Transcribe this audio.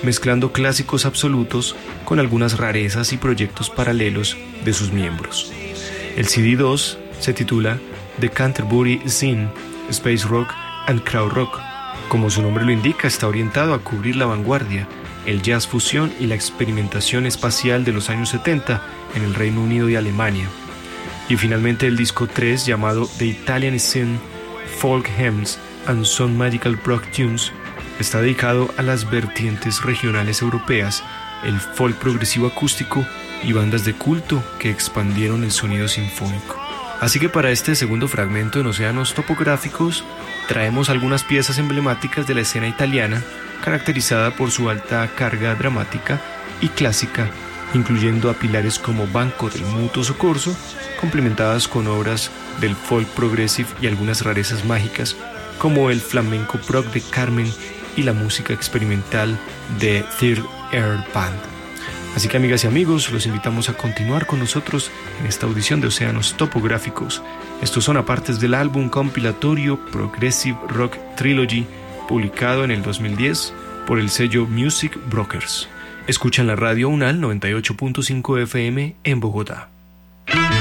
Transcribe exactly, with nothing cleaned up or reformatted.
mezclando clásicos absolutos con algunas rarezas y proyectos paralelos de sus miembros. El C D dos se titula The Canterbury Scene, Space Rock and Crowd Rock. Como su nombre lo indica, está orientado a cubrir la vanguardia, el jazz fusión y la experimentación espacial de los años setenta en el Reino Unido y Alemania. Y finalmente el disco tres, llamado The Italian Scene, Folk Hymns and Some Magical Rock Tunes, está dedicado a las vertientes regionales europeas, el folk progresivo acústico y bandas de culto que expandieron el sonido sinfónico. Así que para este segundo fragmento en Océanos Topográficos traemos algunas piezas emblemáticas de la escena italiana, caracterizada por su alta carga dramática y clásica, incluyendo a pilares como Banco del Mutuo Soccorso, complementadas con obras del folk progressive y algunas rarezas mágicas como el flamenco prog de Carmen y la música experimental de Third Air Band. Así que, amigas y amigos, los invitamos a continuar con nosotros en esta audición de Océanos Topográficos. Estos son apartes del álbum compilatorio Progressive Rock Trilogy, publicado en el dos mil diez por el sello Music Brokers. Escuchan la radio UNAL noventa y ocho punto cinco F M en Bogotá.